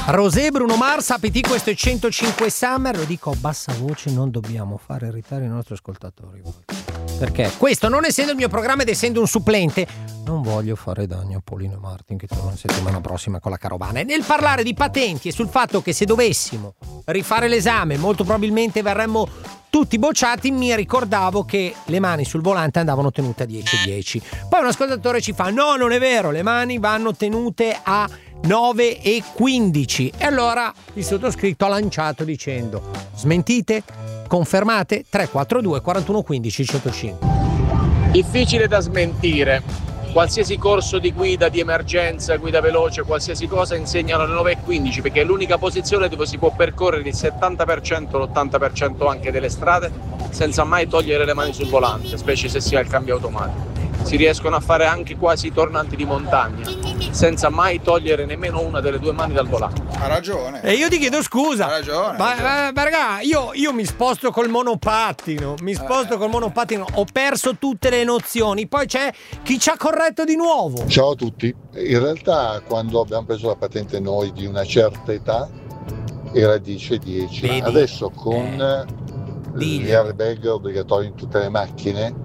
Rosé, Bruno Mars, APT, questo è 105 Summer. Lo dico a bassa voce, non dobbiamo fare irritare i nostri ascoltatori. Perché questo, non essendo il mio programma ed essendo un supplente, non voglio fare danni a Paulino e Martin che tornano la settimana prossima con la carovana. E nel parlare di patenti e sul fatto che se dovessimo rifare l'esame molto probabilmente verremmo tutti bocciati, mi ricordavo che le mani sul volante andavano tenute a 10-10. Poi un ascoltatore ci fa: no, non è vero, le mani vanno tenute a 9:15. E allora il sottoscritto ha lanciato dicendo: smentite? Confermate? 342 41 15 105. Difficile da smentire. Qualsiasi corso di guida di emergenza, guida veloce, qualsiasi cosa insegnano alle 9:15, perché è l'unica posizione dove si può percorrere il 70%, l'80% anche delle strade senza mai togliere le mani sul volante, specie se si ha il cambio automatico. Si riescono a fare anche quasi i tornanti di montagna senza mai togliere nemmeno una delle due mani dal volante. Ha ragione. E io ti chiedo scusa. Ha ragione. Ma raga, io mi sposto col monopattino. Ho perso tutte le nozioni. Poi c'è chi ci ha corretto di nuovo. Ciao a tutti. In realtà quando abbiamo preso la patente noi di una certa età era 10-10. Vedi? Adesso con gli airbag obbligatori in tutte le macchine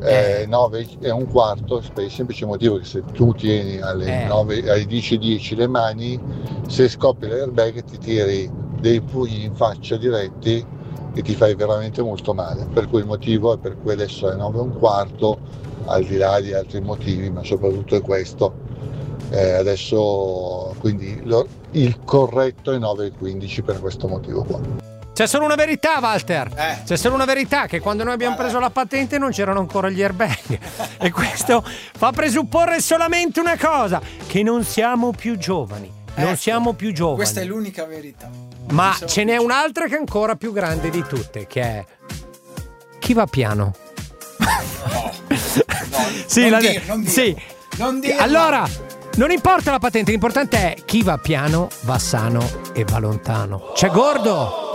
9:15 per il semplice motivo che se tu tieni alle 10:10 le mani, se scoppi l'airbag ti tiri dei pugni in faccia diretti e ti fai veramente molto male. Per quel motivo e per cui adesso è 9:15, al di là di altri motivi, ma soprattutto è questo. Adesso quindi il corretto è 9:15 per questo motivo qua. C'è solo una verità, Walter. C'è solo una verità, che quando noi abbiamo preso la patente non c'erano ancora gli airbag. E questo fa presupporre solamente una cosa: che non siamo più giovani. Non siamo più giovani. Questa è l'unica verità. Ma ce n'è un'altra che è ancora più grande di tutte, che è: chi va piano? Non dirlo. Allora, non importa la patente, l'importante è chi va piano, va sano e va lontano. C'è Gordo.